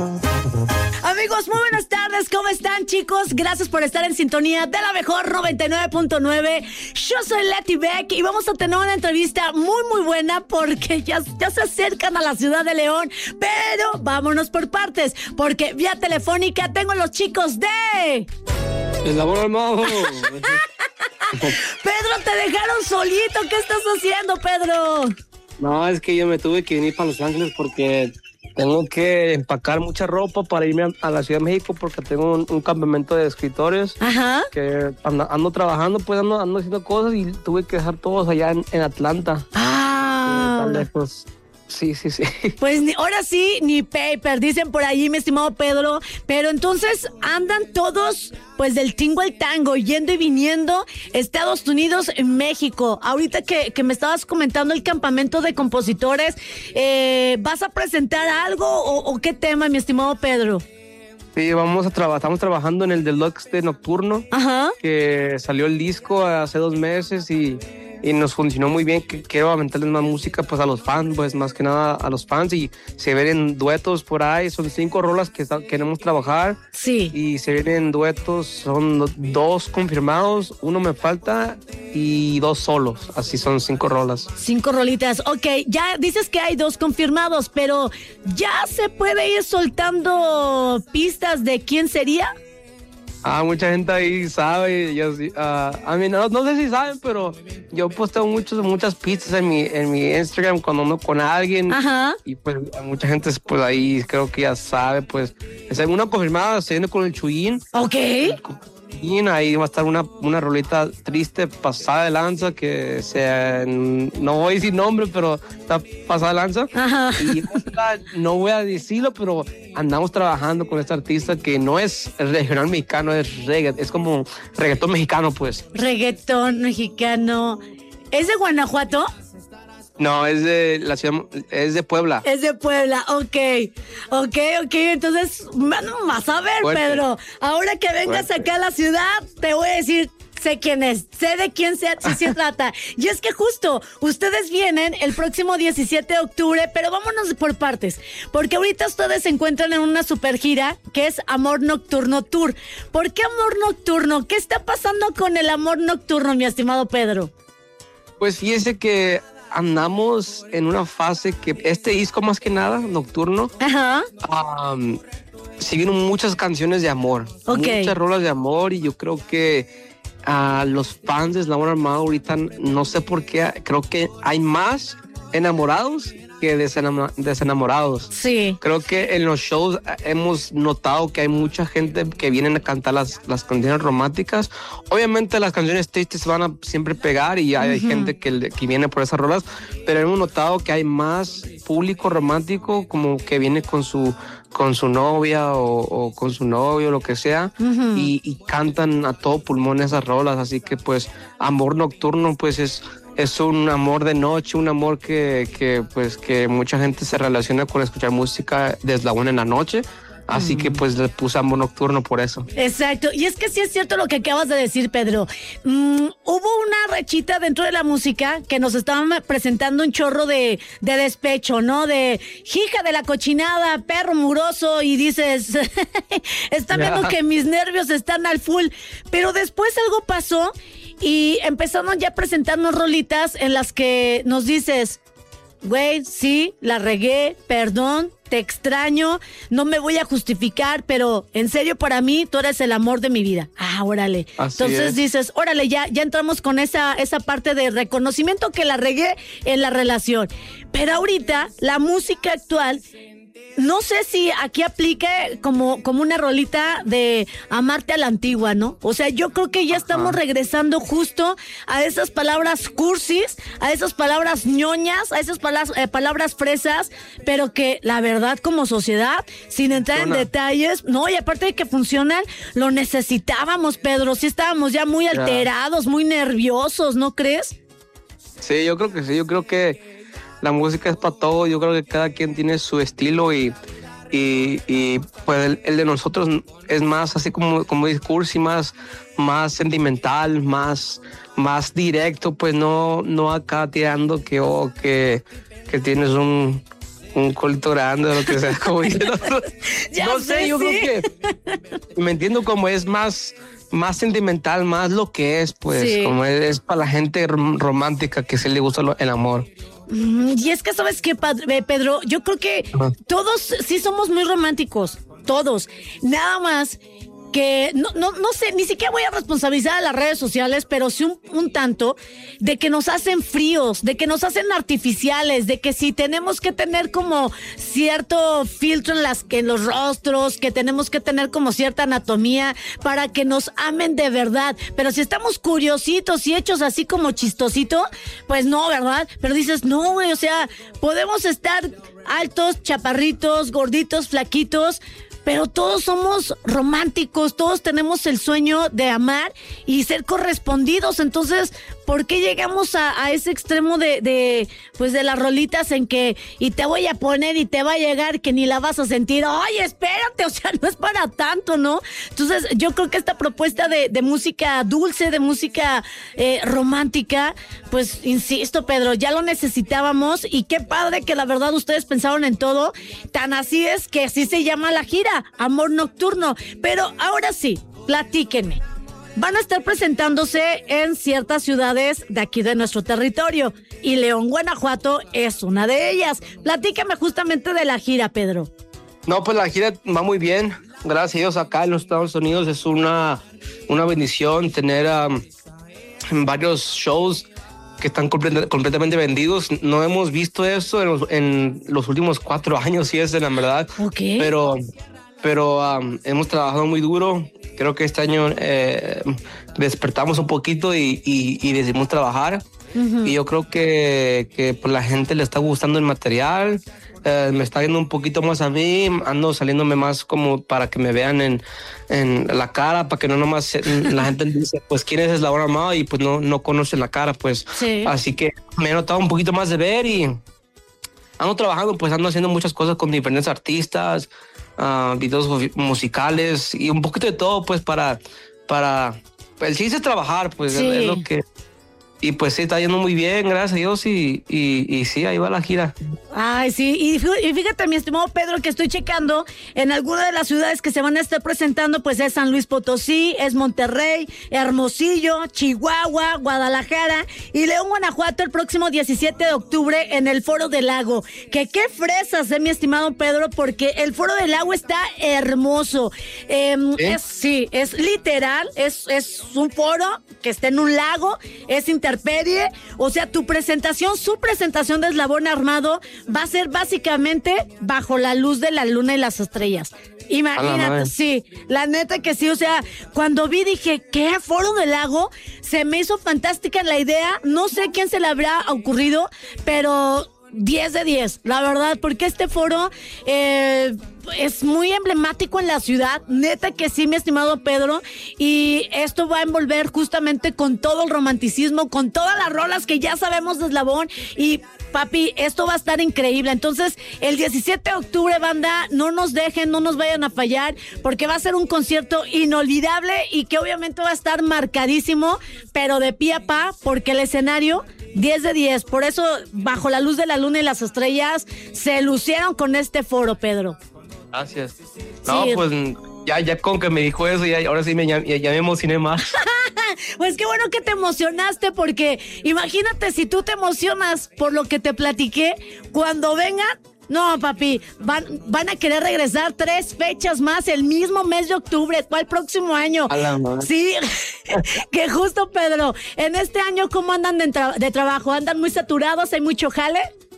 Amigos, muy buenas tardes, ¿cómo están, chicos? Gracias por estar en sintonía de la mejor 99.9. Yo soy Leti Beck y vamos a tener una entrevista muy buena porque ya se acercan a la ciudad de León, pero vámonos por partes, porque vía telefónica tengo a los chicos de... El labor armado. Pedro, te dejaron solito, ¿qué estás haciendo, Pedro? No, es que yo me tuve que venir para Los Ángeles porque tengo que empacar mucha ropa para irme a la Ciudad de México porque tengo un campamento de escritores. Ajá. Que ando trabajando, pues ando haciendo cosas y tuve que dejar todos allá en Atlanta. Tan lejos. Sí. Pues ahora sí, ni paper, dicen por ahí, mi estimado Pedro. Pero entonces andan todos, pues del tingo al tango, yendo y viniendo, Estados Unidos, México. Ahorita que me estabas comentando el campamento de compositores, ¿vas a presentar algo o qué tema, mi estimado Pedro? Sí, estamos trabajando en el Deluxe de Nocturno. Ajá. Que salió el disco hace 2 meses y nos funcionó muy bien. Quiero aumentarles más música pues a los fans, pues más que nada a los fans, y se ven duetos por ahí. Son 5 rolas que queremos trabajar. Sí. Y se vienen duetos, son 2 confirmados, 1 me falta y 2 solos, así son 5 rolas. 5 rolitas, ok, ya dices que hay 2 confirmados, pero ¿ya se puede ir soltando pistas de quién sería? Mucha gente ahí sabe, no sé si saben, pero yo posteo muchas pistas en mi Instagram cuando ando con alguien. Ajá. Y pues mucha gente pues ahí creo que ya sabe, pues es una confirmada, se viene con el Chuyín. Ok. Ahí va a estar una rolita triste, pasada de lanza, no voy a decir nombre, pero está pasada de lanza. Ajá. Y no voy a decirlo, pero andamos trabajando con esta artista que no es regional mexicano, es reggae, es como reggaetón mexicano, pues. Reggaetón mexicano. ¿Es de Guanajuato? No, es de la ciudad, es de Puebla. Es de Puebla, ok. Entonces, vas a ver, fuerte. Pedro, ahora que vengas fuerte acá a la ciudad, te voy a decir, sé quién es, sé de quién se trata. Y es que justo, ustedes vienen el próximo 17 de octubre, pero vámonos por partes, porque ahorita ustedes se encuentran en una super gira que es Amor Nocturno Tour. ¿Por qué Amor Nocturno? ¿Qué está pasando con el amor nocturno, mi estimado Pedro? Pues fíjese que andamos en una fase que este disco más que nada, Nocturno, ajá, siguen muchas canciones de amor, okay, muchas rolas de amor, y yo creo que los fans de Eslabón Armado ahorita, no sé por qué, creo que hay más enamorados que desenamorados. Sí. Creo que en los shows hemos notado que hay mucha gente que vienen a cantar las canciones románticas. Obviamente las canciones tristes van a siempre pegar y hay gente que viene por esas rolas, pero hemos notado que hay más público romántico como que viene con su novia o con su novio, lo que sea, y cantan a todo pulmón esas rolas. Así que pues Amor Nocturno pues es un amor de noche, un amor que mucha gente se relaciona con escuchar música de Eslabón en la noche. Así que pues le puse Amor Nocturno por eso. Exacto, y es que sí es cierto lo que acabas de decir, Pedro. Hubo una rachita dentro de la música que nos estaban presentando un chorro de despecho, ¿no? De hija de la cochinada, perro mugroso, y dices, están viendo que mis nervios están al full. Pero después algo pasó y empezaron ya a presentarnos rolitas en las que nos dices, güey, sí, la regué, perdón, te extraño, no me voy a justificar, pero en serio, para mí, tú eres el amor de mi vida. Órale. Así entonces es. dices, órale, ya entramos con esa parte de reconocimiento que la regué en la relación. Pero ahorita, la música actual, no sé si aquí aplique como una rolita de amarte a la antigua, ¿no? O sea, yo creo que ya estamos regresando justo a esas palabras cursis, a esas palabras ñoñas, a esas palabras fresas, pero que la verdad como sociedad, sin entrar en detalles, no, y aparte de que funcionan, lo necesitábamos, Pedro. Sí estábamos ya muy alterados, muy nerviosos, ¿no crees? Sí, yo creo que sí, yo creo que la música es para todo. Yo creo que cada quien tiene su estilo y pues el de nosotros es más así como discurso y más sentimental, más directo, pues no acá tirando que tienes un culto grande o lo que sea, como dicen otros. No sé, yo creo que me entiendo como es más sentimental, más lo que es, pues, como es para la gente romántica que se le gusta el amor. Y es que, ¿sabes qué, Pedro? Yo creo que todos sí somos muy románticos, todos. Nada más que no sé, ni siquiera voy a responsabilizar a las redes sociales, pero sí un tanto de que nos hacen fríos, de que nos hacen artificiales, de que si tenemos que tener como cierto filtro en los rostros, que tenemos que tener como cierta anatomía para que nos amen de verdad. Pero si estamos curiositos y hechos así como chistosito, pues no, ¿verdad? Pero dices, no, güey, o sea, podemos estar altos, chaparritos, gorditos, flaquitos, pero todos somos románticos, todos tenemos el sueño de amar y ser correspondidos. Entonces, ¿por qué llegamos a ese extremo de las rolitas en que y te voy a poner y te va a llegar que ni la vas a sentir? ¡Ay, espérate! O sea, no es para tanto, ¿no? Entonces, yo creo que esta propuesta de música dulce, de música romántica, pues, insisto, Pedro, ya lo necesitábamos y qué padre que la verdad ustedes pensaron en todo. Tan así es que así se llama la gira, Amor Nocturno. Pero ahora sí, platíquenme. Van a estar presentándose en ciertas ciudades de aquí de nuestro territorio y León, Guanajuato es una de ellas. Platícame justamente de la gira, Pedro. No, pues la gira va muy bien. Gracias a Dios acá en los Estados Unidos es una bendición tener varios shows que están completamente vendidos. No hemos visto eso en los últimos 4 años, y es en la verdad. Okay. Pero hemos trabajado muy duro. Creo que este año despertamos un poquito y decidimos trabajar. Uh-huh. Y yo creo que pues, la gente le está gustando el material. Me está viendo un poquito más a mí. Ando saliéndome más como para que me vean en la cara, para que no nomás la gente dice, pues, ¿quién es Eslabón Armado? Y pues no conocen la cara, pues. Sí. Así que me he notado un poquito más de ver y ando trabajando, pues ando haciendo muchas cosas con diferentes artistas, videos musicales y un poquito de todo, pues para el chiste es trabajar, pues sí. Es lo que. Y pues sí, está yendo muy bien, gracias a Dios, y sí, ahí va la gira. Ay, sí, y fíjate, mi estimado Pedro, que estoy checando en alguna de las ciudades que se van a estar presentando, pues es San Luis Potosí, es Monterrey, Hermosillo, Chihuahua, Guadalajara y León, Guanajuato, el próximo 17 de octubre en el Foro del Lago. Que qué fresas, mi estimado Pedro, porque el Foro del Lago está hermoso. Es literal, es un foro que está en un lago, es intemperie, o sea, su presentación de Eslabón Armado va a ser básicamente bajo la luz de la luna y las estrellas. Imagínate, sí, la neta que sí, o sea, cuando vi dije, ¿qué? ¿Foro del Lago? Se me hizo fantástica la idea, no sé quién se le habrá ocurrido, pero 10 de 10, la verdad, porque este foro es muy emblemático en la ciudad, neta que sí, mi estimado Pedro, y esto va a envolver justamente con todo el romanticismo, con todas las rolas que ya sabemos de Eslabón, y papi, esto va a estar increíble. Entonces, el 17 de octubre, banda, no nos dejen, no nos vayan a fallar, porque va a ser un concierto inolvidable y que obviamente va a estar marcadísimo, pero de pie a pa, porque el escenario 10 de 10, por eso bajo la luz de la luna y las estrellas se lucieron con este foro, Pedro. Gracias. No, sí. Pues ya con que me dijo eso, ahora sí ya me emocioné más. Pues qué bueno que te emocionaste, porque imagínate si tú te emocionas por lo que te platiqué, cuando vengan, no, papi, van a querer regresar 3 fechas más el mismo mes de octubre, ¿cuál próximo año? Sí, que justo, Pedro, en este año, ¿cómo andan de trabajo? ¿Andan muy saturados? ¿Hay mucho jale?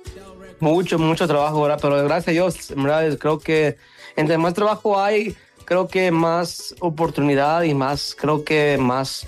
Mucho trabajo, ¿verdad? Pero gracias a Dios, en verdad, creo que entre más trabajo hay, creo que más oportunidad y más, creo que más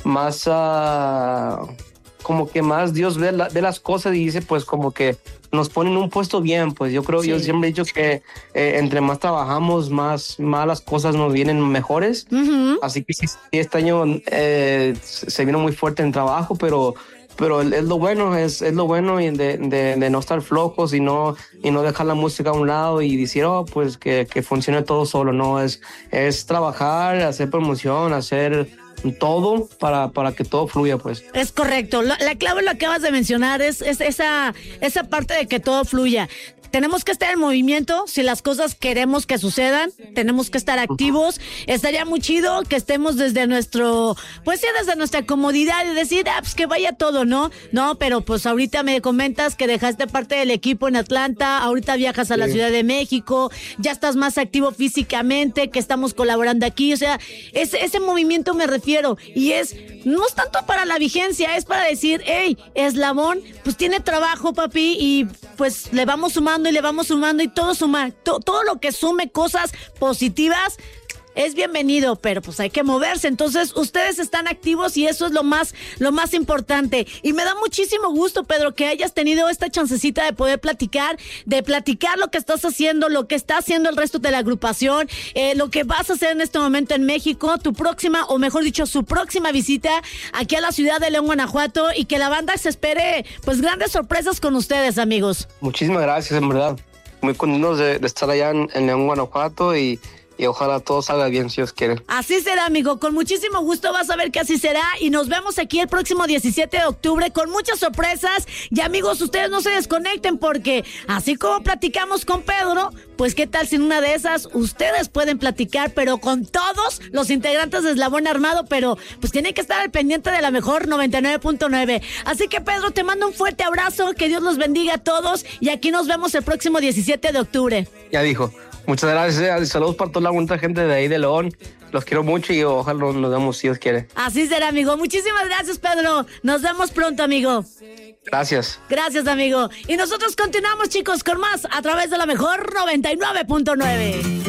como que más Dios ve las cosas y dice, pues como que nos ponen un puesto bien, pues yo creo, sí. Yo siempre he dicho que entre más trabajamos, más las cosas nos vienen mejores. Uh-huh. Así que este año se vino muy fuerte en trabajo, pero es lo bueno, es lo bueno de no estar flojos y no dejar la música a un lado y decir, pues que funcione todo solo, no, es trabajar, hacer promoción, hacer todo para que todo fluya, pues. Es correcto, la clave lo acabas de mencionar, es esa parte de que todo fluya. tenemos que estar en movimiento. Si las cosas queremos que sucedan, tenemos que estar activos. Estaría muy chido que estemos desde desde nuestra comodidad y decir, pues que vaya todo, ¿no? No, pero pues ahorita me comentas que dejaste parte del equipo en Atlanta, ahorita viajas a la Ciudad de México, ya estás más activo físicamente, que estamos colaborando aquí, o sea, ese movimiento me refiero, y no es tanto para la vigencia, es para decir, hey, Eslabón, pues tiene trabajo, papi, y pues le vamos sumando y todo suma, todo lo que sume cosas positivas es bienvenido, pero pues hay que moverse. Entonces, ustedes están activos y eso es lo más importante. Y me da muchísimo gusto, Pedro, que hayas tenido esta chancecita de poder platicar lo que estás haciendo, lo que está haciendo el resto de la agrupación, lo que vas a hacer en este momento en México, su próxima visita aquí a la ciudad de León, Guanajuato, y que la banda se espere, pues, grandes sorpresas con ustedes, amigos. Muchísimas gracias, en verdad. Muy contentos de estar allá en León, Guanajuato, y ojalá todo salga bien, si Dios quiere. Así será, amigo. Con muchísimo gusto vas a ver que así será. Y nos vemos aquí el próximo 17 de octubre con muchas sorpresas. Y, amigos, ustedes no se desconecten porque así como platicamos con Pedro, pues qué tal si en una de esas ustedes pueden platicar, pero con todos los integrantes de Eslabón Armado, pero pues tienen que estar al pendiente de la mejor 99.9. Así que, Pedro, te mando un fuerte abrazo. Que Dios los bendiga a todos. Y aquí nos vemos el próximo 17 de octubre. Ya dijo. Muchas gracias, saludos para toda la buena gente de ahí de León, los quiero mucho y ojalá nos vemos si Dios quiere. Así será, amigo. Muchísimas gracias, Pedro. Nos vemos pronto, amigo. Gracias. Gracias, amigo. Y nosotros continuamos, chicos, con más a través de la mejor 99.9.